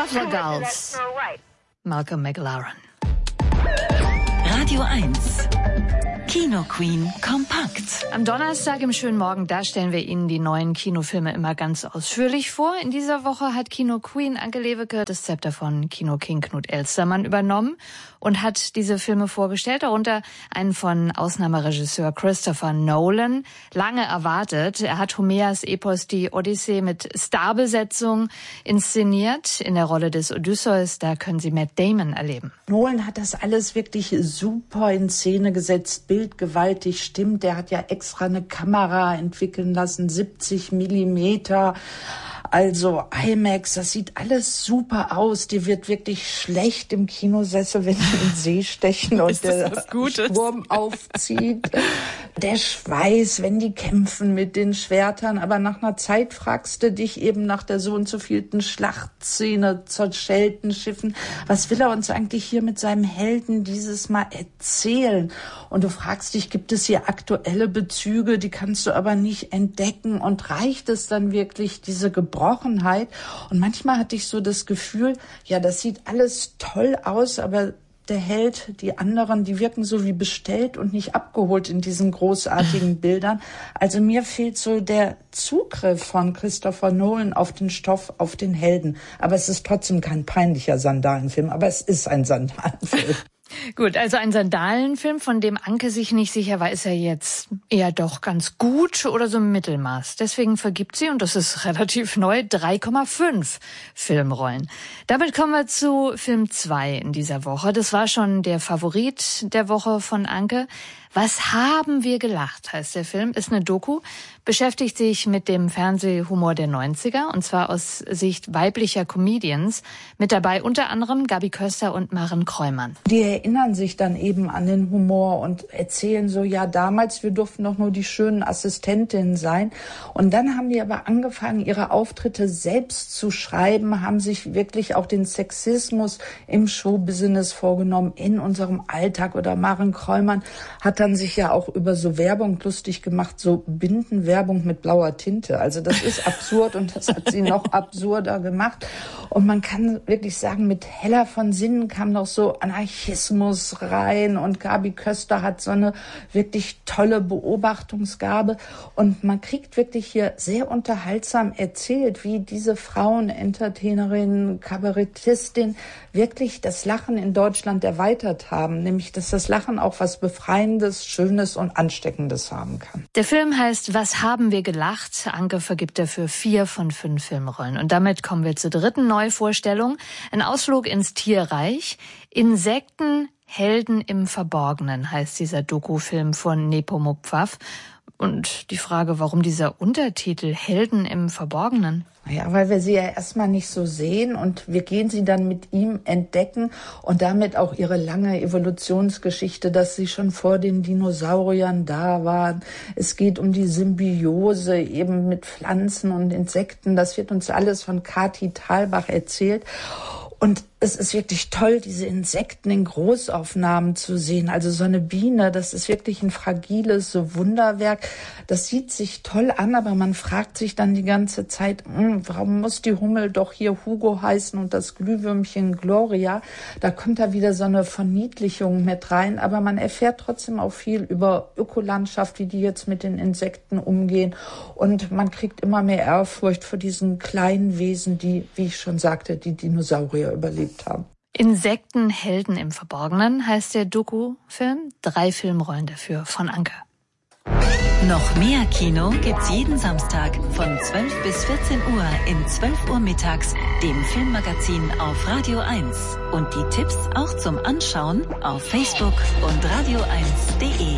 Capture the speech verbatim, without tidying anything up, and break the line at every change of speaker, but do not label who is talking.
Buffalo Girls, Malcolm McLaren.
Radio eins Kino Queen kompakt.
Am Donnerstag im schönen Morgen, da stellen wir Ihnen die neuen Kinofilme immer ganz ausführlich vor. In dieser Woche hat Kino Queen Anke Lewicke das Zepter von Kino King Knut Elstermann übernommen und hat diese Filme vorgestellt, darunter einen von Ausnahmeregisseur Christopher Nolan. Lange erwartet. Er hat Homers Epos Die Odyssee mit Starbesetzung inszeniert. In der Rolle des Odysseus, da können Sie Matt Damon erleben.
Nolan hat das alles wirklich super in Szene gesetzt, bildgewaltig, stimmt. Der hat ja extra eine Kamera entwickeln lassen, siebzig Millimeter. Also IMAX, das sieht alles super aus. Die wird wirklich schlecht im Kinosessel, wenn sie in den See stechen und der Sturm aufzieht. Der Schweiß, wenn die kämpfen mit den Schwertern. Aber nach einer Zeit fragst du dich eben nach der so und so vielten Schlachtszene, zerschellten Schiffen, was will er uns eigentlich hier mit seinem Helden dieses Mal erzählen? Und du fragst dich, gibt es hier aktuelle Bezüge, die kannst du aber nicht entdecken. Und reicht es dann wirklich, diese Gebrochenheit? Und manchmal hatte ich so das Gefühl, ja, das sieht alles toll aus, aber der Held, die anderen, die wirken so wie bestellt und nicht abgeholt in diesen großartigen Bildern. Also mir fehlt so der Zugriff von Christopher Nolan auf den Stoff, auf den Helden. Aber es ist trotzdem kein peinlicher Sandalenfilm, aber es ist ein Sandalenfilm.
Gut, also ein Sandalenfilm, von dem Anke sich nicht sicher war, ist er jetzt eher doch ganz gut oder so im Mittelmaß. Deswegen vergibt sie, und das ist relativ neu, drei Komma fünf Filmrollen. Damit kommen wir zu Film zwei in dieser Woche. Das war schon der Favorit der Woche von Anke. Was haben wir gelacht, heißt der Film. Ist eine Doku, beschäftigt sich mit dem Fernsehhumor der neunziger, und zwar aus Sicht weiblicher Comedians. Mit dabei unter anderem Gabi Köster und Maren Kräumann.
Die erinnern sich dann eben an den Humor und erzählen so, ja, damals, wir durften doch nur die schönen Assistentinnen sein. Und dann haben die aber angefangen, ihre Auftritte selbst zu schreiben, haben sich wirklich auch den Sexismus im Showbusiness vorgenommen, in unserem Alltag. Oder Maren Kräumann hat dann sich ja auch über so Werbung lustig gemacht, so Bindenwerbung mit blauer Tinte. Also das ist absurd und das hat sie noch absurder gemacht. Und man kann wirklich sagen, mit Hella von Sinnen kam noch so Anarchismus rein und Gabi Köster hat so eine wirklich tolle Beobachtungsgabe. Und man kriegt wirklich hier sehr unterhaltsam erzählt, wie diese Frauen, Entertainerinnen, Kabarettistin wirklich das Lachen in Deutschland erweitert haben. Nämlich, dass das Lachen auch was Befreiendes, Schönes und Ansteckendes haben kann.
Der Film heißt Was haben wir gelacht? Anke vergibt dafür vier von fünf Filmrollen. Und damit kommen wir zur dritten Neuvorstellung. Ein Ausflug ins Tierreich. Insekten, Helden im Verborgenen heißt dieser Dokufilm von Nepomuk Pfaff. Und die Frage, warum dieser Untertitel Helden im Verborgenen?
Ja, weil wir sie ja erstmal nicht so sehen und wir gehen sie dann mit ihm entdecken und damit auch ihre lange Evolutionsgeschichte, dass sie schon vor den Dinosauriern da waren. Es geht um die Symbiose eben mit Pflanzen und Insekten. Das wird uns alles von Kati Thalbach erzählt. Und es ist wirklich toll, diese Insekten in Großaufnahmen zu sehen. Also so eine Biene, das ist wirklich ein fragiles so Wunderwerk. Das sieht sich toll an, aber man fragt sich dann die ganze Zeit, mh, warum muss die Hummel doch hier Hugo heißen und das Glühwürmchen Gloria? Da kommt da wieder so eine Verniedlichung mit rein. Aber man erfährt trotzdem auch viel über Ökolandschaft, wie die jetzt mit den Insekten umgehen. Und man kriegt immer mehr Ehrfurcht vor diesen kleinen Wesen, die, wie ich schon sagte, die Dinosaurier überlebt haben.
Insekten, Helden im Verborgenen heißt der Doku-Film. Drei Filmrollen dafür von Anke.
Noch mehr Kino gibt's jeden Samstag von zwölf bis vierzehn Uhr in zwölf Uhr mittags, dem Filmmagazin auf Radio eins. Und die Tipps auch zum Anschauen auf Facebook und radio eins punkt de.